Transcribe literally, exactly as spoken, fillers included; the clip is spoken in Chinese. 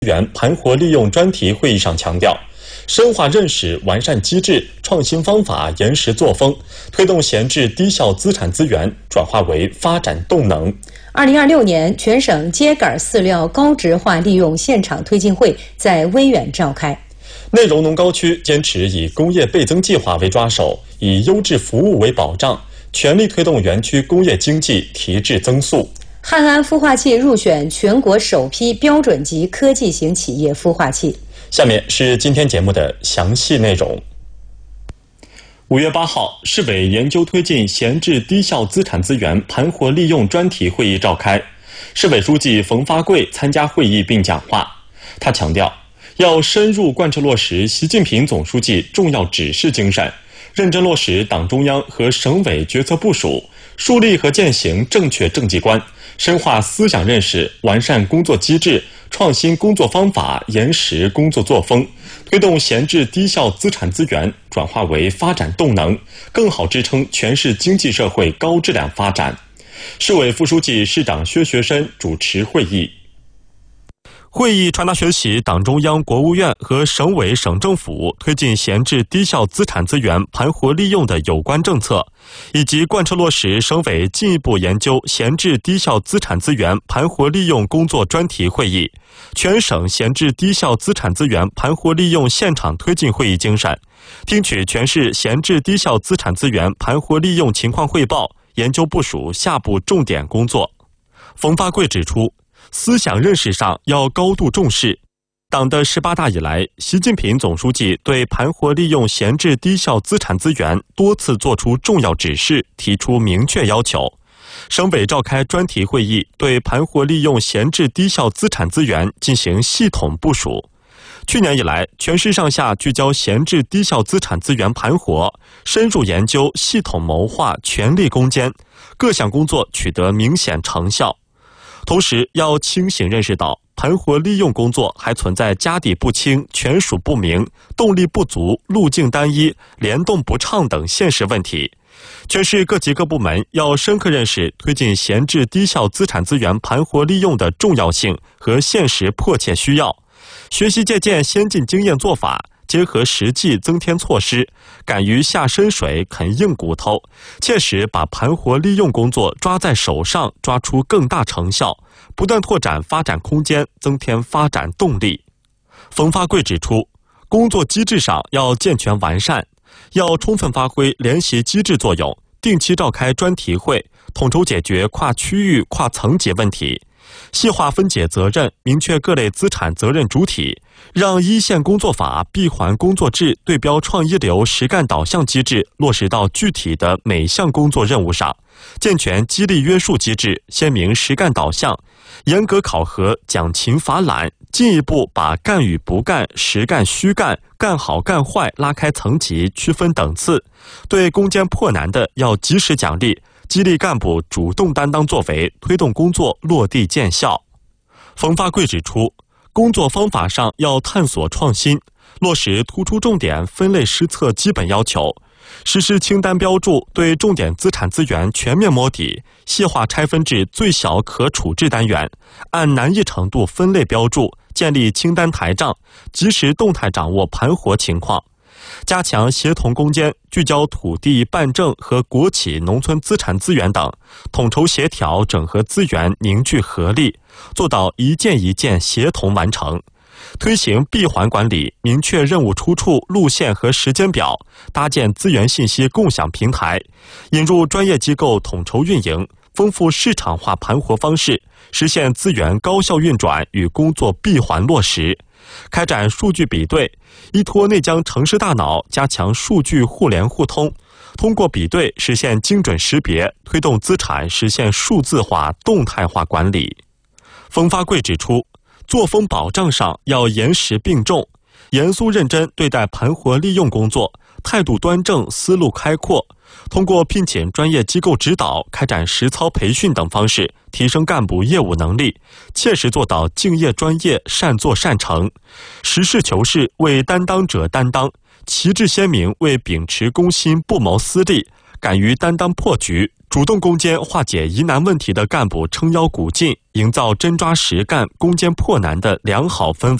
源盘活利用专题会议上强调，深化认识、完善机制、创新方法、研实作风，推动闲置低效资产资源转化为发展动能。 二零二六年全省秸秆饲料高质化利用现场推进会在威远召开。 内容农高区坚持以工业倍增计划为抓手，以优质服务为保障，全力推动园区工业经济提质增速。 汉安孵化器入选全国首批标准级科技型企业孵化器。 下面是今天节目的详细内容。五月八号，市委研究推进闲置低效资产资源盘活利用专题会议召开，市委书记冯发贵参加会议并讲话。他强调，要深入贯彻落实习近平总书记重要指示精神，认真落实党中央和省委决策部署，树立和践行正确政绩观，深化思想认识，完善工作机制，创新工作方法，研实工作作风，推动闲置低效资产资源转化为发展动能，更好支撑全市经济社会高质量发展。市委副书记、市长薛学深主持会议。会议传达学习党中央、国务院和省委省政府推进闲置低效资产资源盘活利用的有关政策，以及贯彻落实省委进一步研究闲置低效资产资源盘活利用工作专题会议、全省闲置低效资产资源盘活利用现场推进会议精神，听取全市闲置低效资产资源盘活利用情况汇报，研究部署下步重点工作。冯发贵指出，思想认识上要高度重视。党的十八大以来，习近平总书记对盘活利用闲置低效资产资源多次作出重要指示，提出明确要求。省委召开专题会议，对盘活利用闲置低效资产资源进行系统部署。去年以来，全市上下聚焦闲置低效资产资源盘活，深入研究，系统谋划，全力攻坚，各项工作取得明显成效。同时要清醒认识到，盘活利用工作还存在家底不清、权属不明、动力不足、路径单一、联动不畅等现实问题。全市各级各部门要深刻认识推进闲置低效资产资源盘活利用的重要性和现实迫切需要，学习借鉴先进经验做法，结合实际增添措施，敢于下深水、啃硬骨头，切实把盘活利用工作抓在手上，抓出更大成效，不断拓展发展空间，增添发展动力。冯发贵指出，工作机制上要健全完善，要充分发挥联席机制作用，定期召开专题会，统筹解决跨区域、跨层级问题，细化分解责任，明确各类资产责任主体，让一线工作法、闭环工作制、对标创一流实干导向机制落实到具体的每项工作任务上，健全激励约束机制，鲜明实干导向，严格考核，奖勤罚懒，进一步把干与不干、实干虚干、干好干坏拉开层级，区分等次，对攻坚破难的要及时奖励，激励干部主动担当作为，推动工作落地见效。冯发贵指出，工作方法上要探索创新，落实突出重点分类施策基本要求，实施清单标注，对重点资产资源全面摸底，细化拆分至最小可处置单元，按难易程度分类标注，建立清单台账，及时动态掌握盘活情况。加强协同攻坚，聚焦土地、办证和国企农村资产资源等，统筹协调整合资源，凝聚合力，做到一件一件协同完成。推行闭环管理，明确任务出处、路线和时间表，搭建资源信息共享平台，引入专业机构统筹运营，丰富市场化盘活方式，实现资源高效运转与工作闭环落实。开展数据比对，依托内江城市大脑，加强数据互联互通，通过比对实现精准识别，推动资产实现数字化、动态化管理。冯发贵指出，作风保障上要严实并重，严肃认真对待盘活利用工作，态度端正，思路开阔，通过聘请专业机构指导，开展实操培训等方式，提升干部业务能力，切实做到敬业专业、善作善成，实事求是，为担当者担当，旗帜鲜明，为秉持公心不谋私利，敢于担当破局，主动攻坚化解疑难问题的干部撑腰鼓劲， 营造真抓实干、攻坚破难的良好氛围。